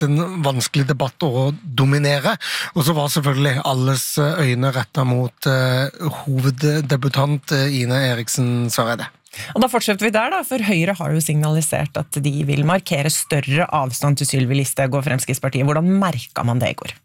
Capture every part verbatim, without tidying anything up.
vært en vanskelig debatt å dominere, og så var selvfølgelig alles øyne rettet mot uh, hoveddebutant uh, Ine Eriksen Søreide. Og da fortsetter vi der da, for Høyre har jo signalisert at de vil markere større avstand til Sylvi Listhaug og Fremskrittspartiet. Hvordan merket man det i går?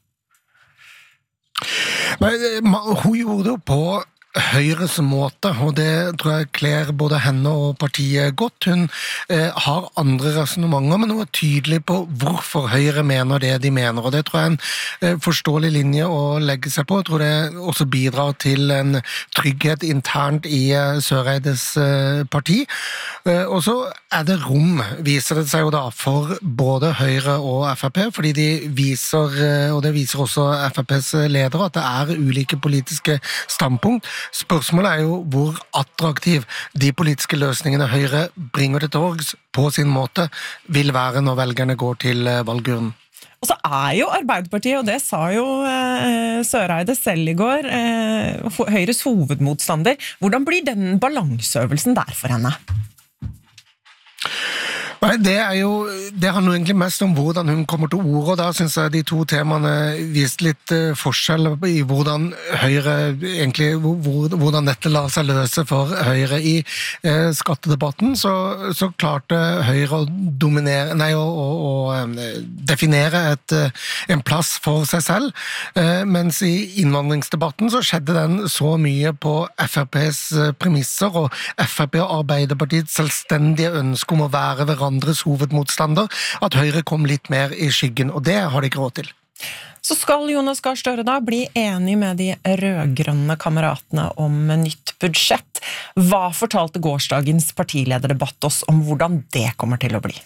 Nei, hun gjorde det på Høyres måte, og det tror jeg kler både henne og partiet godt. Hun eh, har andre resonnementer, men hun er tydelig på hvorfor Høyre mener det de mener, og det tror jeg er en eh, forståelig linje å legge seg på. Jeg tror det også bidrar til en trygghet internt i eh, Søreides eh, parti. Eh, og så er det rom, viser det seg jo da, for både Høyre og F R P, fordi de viser, eh, og det viser også F R P's ledere, at det er ulike politiske standpunkt. Spørsmålet er jo hvor attraktiv de politiske løsningene Høyre bringer til torgs på sin måte vil være når velgerne går til valgurnen. Og så er jo Arbeiderpartiet, og det sa jo eh, Søreide selv i går, eh, Høyres hovedmotstander. Hvordan blir den balanseøvelsen der for henne? Nei, det er jo, det handler jo egentlig mest om hvordan hun kommer til ord, og da synes jeg de to temaene viste litt uh, forskjell i hvordan Høyre, egentlig, hvor, hvordan dette lar seg løse for Høyre i uh, skattedebatten, så, så klarte Høyre å dominere, nei, å, å, å um, definere et, uh, en plass for seg selv, uh, mens i innvandringsdebatten så skjedde den så mye på F R P's uh, premisser, og F R P og Arbeiderpartiets selvstendige ønske om å være hverandre andres hovedmotstander, at Høyre kom litt mer i skyggen, og det har de ikke råd til. Så skal Jonas Gahr Støre da bli enig med de rødgrønne kameratene om nytt budsjett. Hva fortalte gårsdagens partilederdebatt oss om hvordan det kommer til å bli?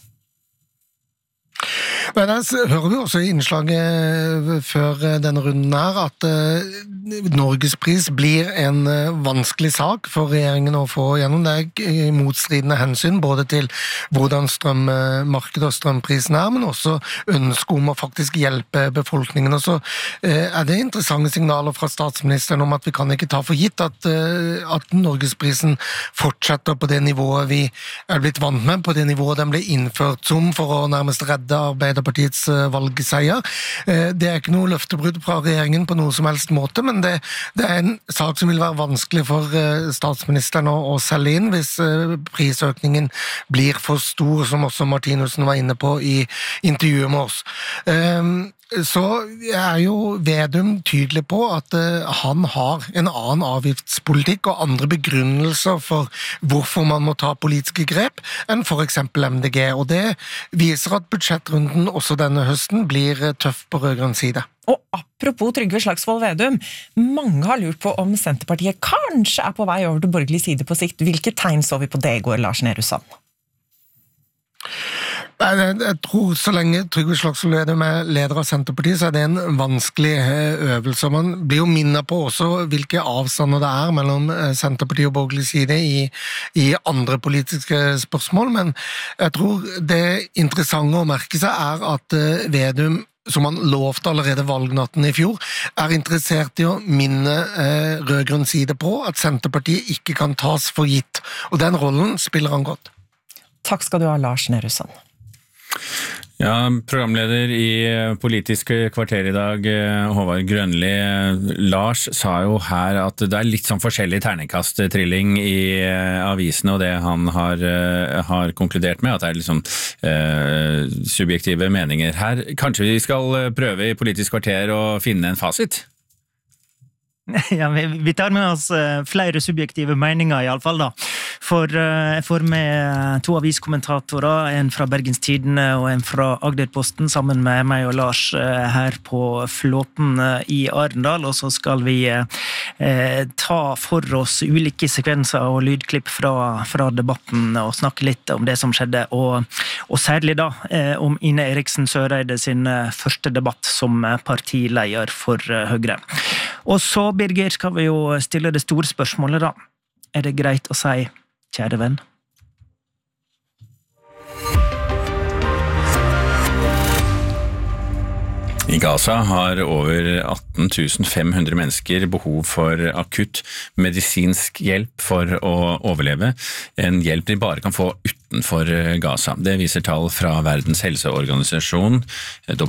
Men der hører vi også i innslaget før denne runden her at Norgespris blir en vanskelig sak for regjeringen å få gjennom. Det er motstridende hensyn både til hvordan strømmarkedet og strømprisen er, men også ønske om å faktisk hjelpe befolkningen. Og så er det interessante signaler fra statsministeren om at vi kan ikke ta for gitt at, at Norgesprisen fortsetter på det nivået vi er blitt vant med, på det nivået den ble innført som for å nærmest redde Arbeiderpartiets valgseier. Det er ikke noe løftebrudd fra regjeringen på noe som helst måte, men det, det er en sak som vil være vanskelig for statsministeren å, å selge inn hvis prisøkningen blir for stor, som også Martinussen var inne på i intervjuet med oss. Så er jo Vedum tydelig på at uh, han har en annen avgiftspolitikk og andre begrunnelser for hvorfor man må ta politiske grep enn for eksempel M D G, og det viser at budsjettrunden også denne høsten blir uh, tøff på rødgrønn side. Og apropos Trygve Slagsvold Vedum, mange har lurt på om Senterpartiet kanskje er på vei over til borgerlig side på sikt. Hvilke tegn så vi på det i går, Lars Nehru Sand? Jeg, jeg tror så lenge Trygve Slagsvold Vedum er leder av Senterpartiet, så er det en vanskelig øvelse. Man blir jo minnet på også hvilke avstander det er mellom Senterpartiet og borgerlig side i, i andre politiske spørsmål, men jeg tror det interessante å merke seg er at Vedum, som han lovte allerede valgnatten i fjor, er interessert i å minne eh, rødgrønn side på at Senterpartiet ikke kan tas for gitt, og den rollen spiller han godt. Takk skal du ha, Lars Nehru Sand. Ja, programleder i Politiske kvarter i dag, Håvard Grønli. Lars sa jo her at det er litt sånn forskjellig terningkast-trilling i avisene, og det han har, har konkludert med, at det er liksom eh, subjektive meninger her. Kanskje vi skal prøve i Politisk kvarter å finne en fasit? Ja, vi, vi tar med oss uh, flere subjektive meninger i alle fall da. For uh, jeg får med to aviskommentatorer, en fra Bergens Tidende og en fra Agderposten, sammen med meg og Lars uh, her på Flåten uh, i Arendal, og så skal vi uh, ta for oss ulike sekvenser og lydklipp fra, fra debatten og snakke litt om det som skjedde, og, og særlig da uh, om Ine Eriksen Søreide sin uh, første debatt som uh, partileder for uh, Høyre. Og så, Birger, skal vi jo stille det store spørsmålet da. Er det greit å si kjære venn? I Gaza har over atten tusen fem hundre mennesker behov for akutt medisinsk hjelp for å overleve, en hjelp de bare kan få utenfor Gaza. Det viser tall fra Verdens helseorganisasjon,